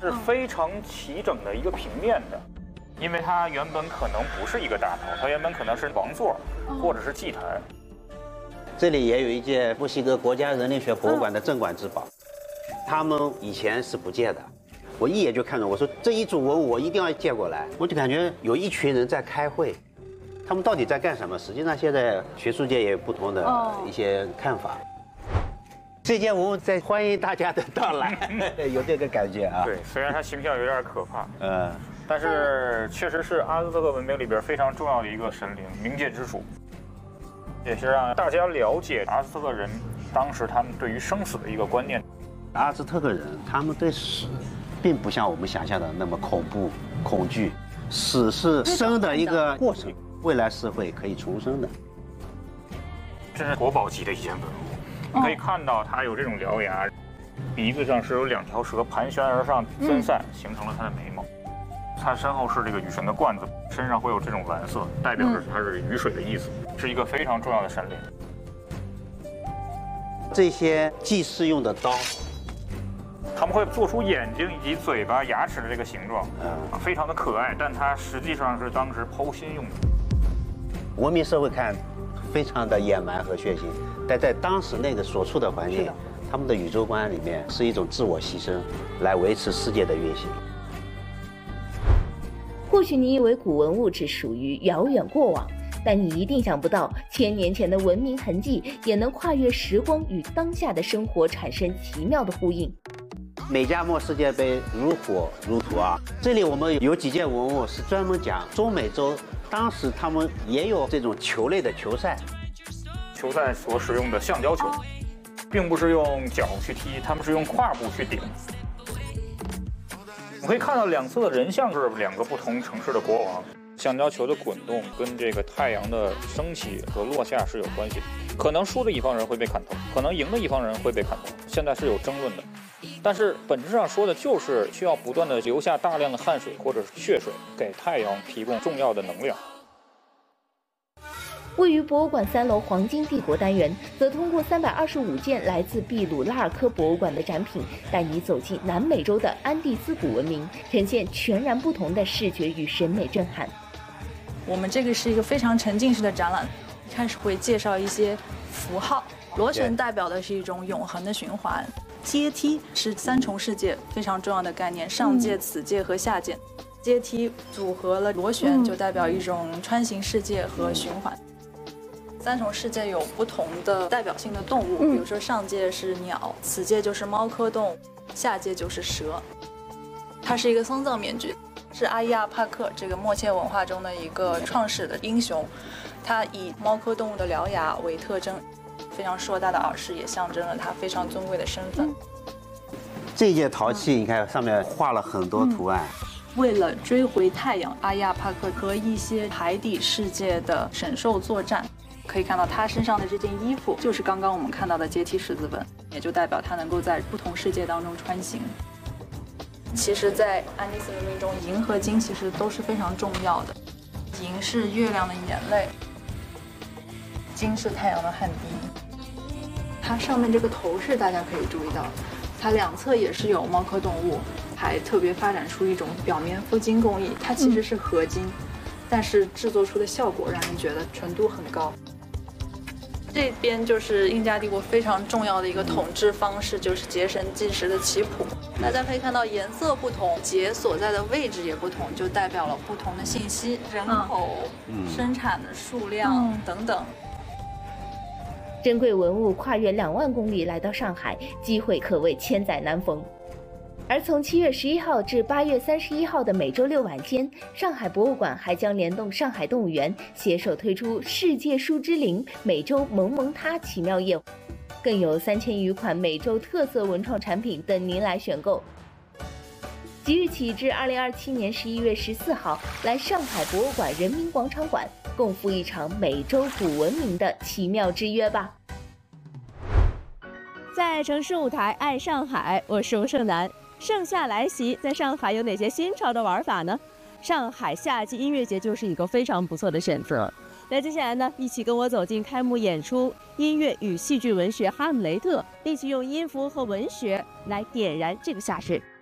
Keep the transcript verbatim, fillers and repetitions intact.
是非常齐整的一个平面的，因为它原本可能不是一个大头，它原本可能是王座或者是祭坛。 这里也有一件墨西哥国家人类学博物馆的镇馆之宝，他们以前是不借的。我一眼就看着，我说这一组文物我一定要借过来。我就感觉有一群人在开会，他们到底在干什么？实际上现在学术界也有不同的一些看法。这件文物在欢迎大家的到来，有这个感觉啊。 对，虽然它形象有点可怕， 呃， 但是确实是阿兹特克文明里边非常重要的一个神灵，冥界之主，也是让大家了解阿兹特克人当时他们对于生死的一个观念。 阿兹特克人他们对死，并不像我们想象的那么恐怖、恐惧，死是生的一个过程，未来是会可以重生的。 这是国宝级的一件文物。你可以看到它有这种獠牙，鼻子上是有两条蛇盘旋而上分散，形成了它的眉毛。它身后是这个雨神的冠子，身上会有这种蓝色，代表着它是雨水的意思，是一个非常重要的神灵。 这些祭祀用的刀， 他们会做出眼睛以及嘴巴、牙齿的这个形状，啊，非常的可爱，但它实际上是当时剖心用的。 文明社会看非常的野蛮和血腥，但在当时那个所处的环境，他们的宇宙观里面是一种自我牺牲，来维持世界的运行。 或许你以为古文物只属于遥远过往，但你一定想不到，千年前的文明痕迹也能跨越时光，与当下的生活产生奇妙的呼应。 美加墨世界杯如火如荼啊！这里我们有几件文物是专门讲中美洲。当时他们也有这种球类的球赛， 球赛所使用的橡胶球，并不是用脚去踢，他们是用胯部去顶。我可以看到两侧的人像是两个不同城市的国王。橡胶球的滚动跟这个太阳的升起和落下是有关系的，可能输的一方人会被砍头，可能赢的一方人会被砍头，现在是有争论的。但是本质上说的就是需要不断的流下大量的汗水或者是血水，给太阳提供重要的能量。 位于博物馆三楼黄金帝国单元，则通过三百二十五件来自秘鲁拉尔科博物馆的展品，带你走进南美洲的安第斯古文明，呈现全然不同的视觉与审美震撼。 我们这个是一个非常沉浸式的展览，一开始会介绍一些符号，螺旋代表的是一种永恒的循环。阶梯是三重世界非常重要的概念，上界、此界和下界。阶梯组合了螺旋，就代表一种穿行世界和循环。三重世界有不同的代表性的动物，比如说上界是鸟，此界就是猫科动物，下界就是蛇。它是一个丧葬面具，是阿伊亚帕克这个默切文化中的一个创始的英雄，他以猫科动物的獠牙为特征。非常硕大的耳饰也象征了他非常尊贵的身份。 这件陶器，你看上面画了很多图案。 为了追回太阳，阿亚帕克和一些海底世界的神兽作战。可以看到他身上的这件衣服，就是刚刚我们看到的阶梯十字纹，也就代表他能够在不同世界当中穿行。其实，在安第斯文明中，银和金其实都是非常重要的。银是月亮的眼泪，金是太阳的汗滴。它上面这个头饰大家可以注意到，它两侧也是有猫科动物，还特别发展出一种表面镀金工艺，它其实是合金，嗯、但是制作出的效果让人觉得纯度很高。这边就是印加帝国非常重要的一个统治方式，就是节神计时的棋谱。大家可以看到颜色不同，节所在的位置也不同，就代表了不同的信息，人口、嗯、生产的数量、嗯、等等。 珍贵文物跨越两万公里来到上海，机会可谓千载难逢。而从七月十一号至八月三十一号的每周六晚间，上海博物馆还将联动上海动物园，携手推出世界树之灵美洲萌萌哒奇妙夜，更有三千余款美洲特色文创产品等您来选购。即日起至二零二七年十一月十四号，来上海博物馆人民广场馆，共赴一场美洲古文明的奇妙之约吧。 在城市舞台爱上海，我是吴胜男。盛夏来袭，在上海有哪些新潮的玩法呢？上海夏季音乐节就是一个非常不错的选择。那接下来呢，一起跟我走进开幕演出《音乐与戏剧文学哈姆雷特》，一起用音符和文学来点燃这个夏日。